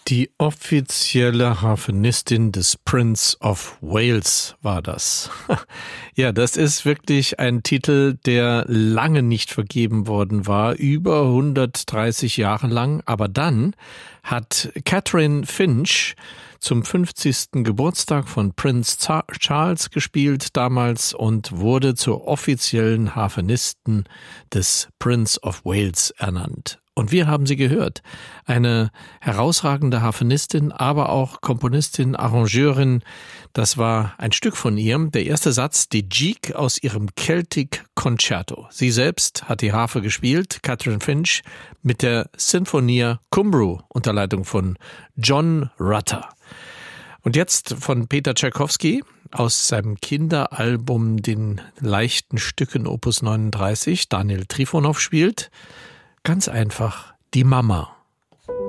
Die offizielle Harfenistin des Prince of Wales war das. Ja, das ist wirklich ein Titel, der lange nicht vergeben worden war, über 130 Jahre lang. Aber dann hat Catherine Finch zum 50. Geburtstag von Prinz Charles gespielt damals und wurde zur offiziellen Harfenistin des Prince of Wales ernannt. Und wir haben sie gehört. Eine herausragende Harfenistin, aber auch Komponistin, Arrangeurin. Das war ein Stück von ihr. Der erste Satz, die Gigue aus ihrem Celtic Concerto. Sie selbst hat die Harfe gespielt, Catherine Finch, mit der Sinfonia Cymru unter Leitung von John Rutter. Und jetzt von Peter Tschaikowski aus seinem Kinderalbum Den leichten Stücken Opus 39. Daniel Trifonov spielt ganz einfach die Mama.